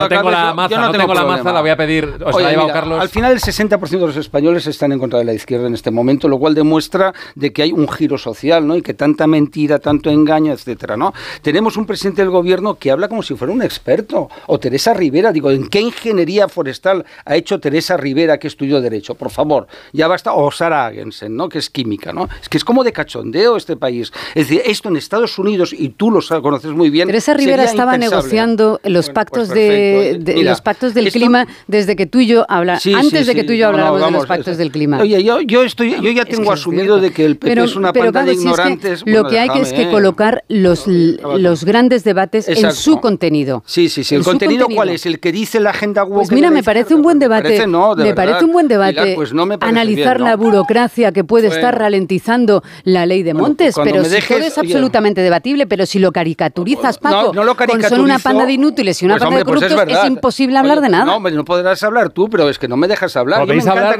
No tengo la maza, la voy a pedir, os la ha llevado Carlos. Al final el 60% de los españoles están en contra de la izquierda en este momento, lo cual demuestra de que hay un giro social, ¿no? Y que tanta mentira, tanto engaño, etcétera, ¿no? Tenemos un presidente del gobierno que habla como si fuera un experto, o Teresa Rivera, digo, ¿en qué ingeniería forestal ha hecho Teresa Rivera que estudió Derecho? Por favor, ya basta, o Sara Agensen, ¿no? Que es química, ¿no? Es que es como de cachondeo este país. Es decir, esto en Estados Unidos, y tú lo conoces muy bien. Teresa Rivera estaba negociando los pactos los pactos del clima desde que tú y yo antes de que tú y yo habláramos de los pactos del clima. Oye, yo ya tengo asumido de que el PP es una panda de ignorantes. Lo que hay que es que colocar los grandes debates en su contenido. Sí. ¿El contenido cuál es? ¿El que dice la agenda woke? Pues mira, me parece un buen debate. Me parece un buen debate analizar la burocracia que puede estar ralentizando la ley de montes, pero si todo es absolutamente debatible, pero si lo caricaturizas, Paco, son una panda de inútiles y una panda de corruptos, es imposible hablar de nada. No podrás hablar tú, pero es que no me dejas hablar. Podéis hablar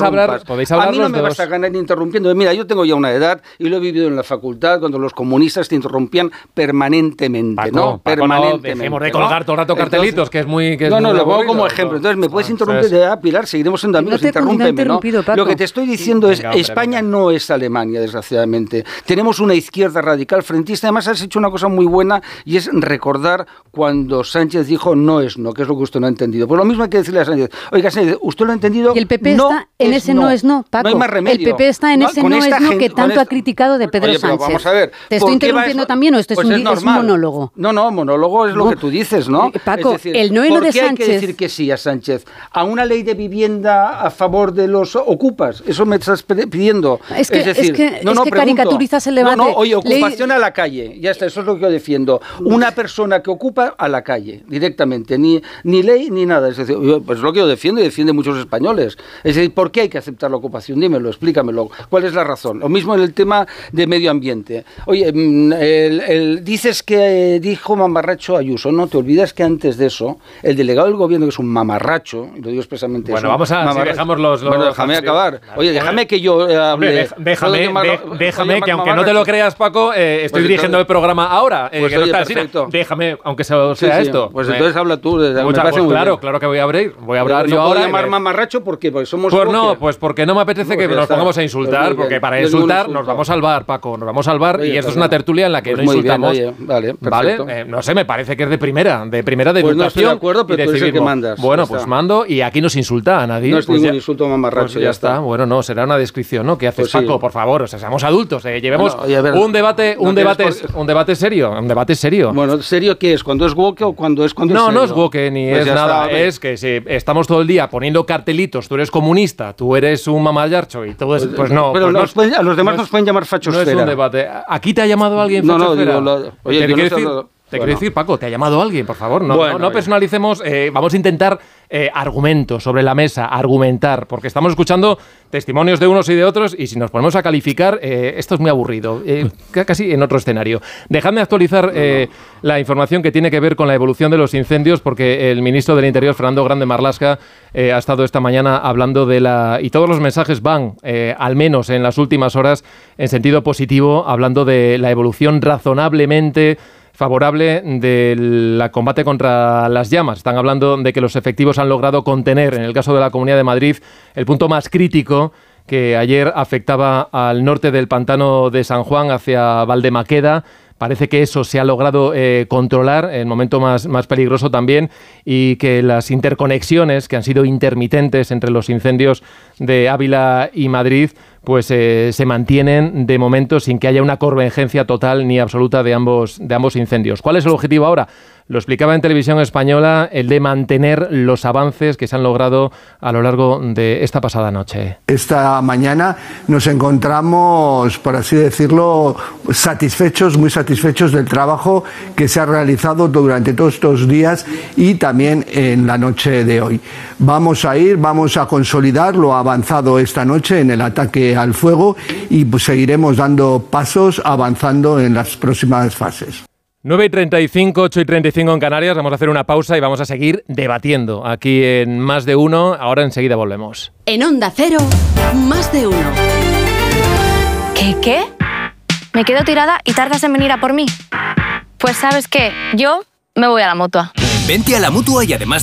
a mí no me vas a ganar interrumpiendo. Mira, yo tengo ya una edad y lo he vivido en la facultad cuando los comunistas te interrumpían permanentemente, Paco, ¿no? Permanentemente. Dejemos de colgar todo el rato cartelitos, que es muy... lo pongo como ejemplo. Entonces, me puedes interrumpir, Pilar, seguiremos siendo amigos, interrúmpeme, ¿no? Lo que te estoy diciendo es, España no es Alemania, desgraciadamente. Tenemos una izquierda radical frentista. Además, has hecho una cosa muy buena y es recordar cuando Sánchez dijo no es no, que es lo que usted no ha entendido. Pues lo mismo hay que decirle a Sánchez. Oiga, Sánchez, usted lo ha entendido. Y el PP está en ese no es no, Paco. No hay más remedio. El PP está en ese no es no que tanto ha criticado de Pedro Sánchez. Vamos a ver. ¿Te estoy interrumpiendo también o esto es un monólogo? No, monólogo es lo que tú dices, ¿no? Paco, es decir, el no y no de Sánchez... ¿por qué hay que decir que sí a Sánchez? ¿A una ley de vivienda a favor de los ocupas? Eso me estás pidiendo. Es que caricaturizas el debate. Oye, ocupación a la calle. Ya está, eso es lo que yo defiendo. Una persona que ocupa a la calle, directamente. Ni ley ni nada. Es decir, pues es lo que yo defiendo y defiende muchos españoles. Es decir, ¿por qué hay que aceptar la ocupación? Dímelo, explícamelo. ¿Cuál es la razón? Lo mismo en el tema de medio ambiente. Oye, dices que dijo mamarracho Ayuso. No, te olvidas que antes de eso, el delegado del gobierno, que es un mamarracho, y lo digo expresamente bueno, vamos a... Si dejamos los... Bueno, déjame acabar. Oye, déjame que yo hable... Déjame que aunque no te lo creas, Paco, estoy dirigiendo el programa ahora. Déjame, aunque sea esto. Pues entonces habla tú. Claro que voy a hablar. Voy a hablar yo ahora. ¿No puedo llamar mamarracho? ¿Por qué? Porque somos... Pues no, pues porque no me apetece que nos pongamos a insultar, porque para insultar nos vamos al bar, Paco, nos vamos al bar, y esto es una tertulia en la que no insultamos. Vale, no sé, me parece que es de primera de educación. Pues no estoy de acuerdo, pero tú eres el que mandas. Bueno, pues mando, y aquí no se insulta a nadie. No es ningún insulto mamarracho. Pues ya está. Bueno, no, será una descripción, ¿no? ¿Qué haces, Paco? Por favor, o sea, seamos adultos, llevemos un debate serio. Bueno, ¿serio qué es? ¿Cuando es woke o cuando es serio? No es woke ni es nada. Es que si estamos todo el día poniendo cartelitos, tú eres comunista, tú eres un mamayarcho y todo eso, pues no. Pero a los demás nos pueden llamar fachosfera. No es un debate. ¿Aquí te ha llamado alguien fachosfera? Oye, te quiero decir, Paco, ¿te ha llamado alguien, por favor? No personalicemos, vamos a intentar argumentos sobre la mesa, argumentar, porque estamos escuchando testimonios de unos y de otros, y si nos ponemos a calificar, esto es muy aburrido, casi en otro escenario. Dejadme actualizar la información que tiene que ver con la evolución de los incendios, porque el ministro del Interior, Fernando Grande Marlaska, ha estado esta mañana hablando y todos los mensajes van, al menos en las últimas horas, en sentido positivo, hablando de la evolución razonablemente favorable del combate contra las llamas. Están hablando de que los efectivos han logrado contener, en el caso de la Comunidad de Madrid, el punto más crítico que ayer afectaba al norte del pantano de San Juan hacia Valdemaqueda. Parece que eso se ha logrado controlar, el momento más peligroso también, y que las interconexiones que han sido intermitentes entre los incendios de Ávila y Madrid pues se mantienen de momento sin que haya una convergencia total ni absoluta de ambos incendios. ¿Cuál es el objetivo ahora? Lo explicaba en Televisión Española, el de mantener los avances que se han logrado a lo largo de esta pasada noche. Esta mañana nos encontramos, por así decirlo, muy satisfechos del trabajo que se ha realizado durante todos estos días y también en la noche de hoy. Vamos a consolidar lo avanzado esta noche en el ataque al fuego y pues seguiremos dando pasos avanzando en las próximas fases. 9:35, 8:35 en Canarias. Vamos a hacer una pausa y vamos a seguir debatiendo aquí en Más de Uno. Ahora enseguida volvemos. En Onda Cero, Más de Uno. ¿Qué? ¿Me quedo tirada y tardas en venir a por mí? Pues ¿sabes qué? Yo me voy a la Mutua. Vente a la Mutua y además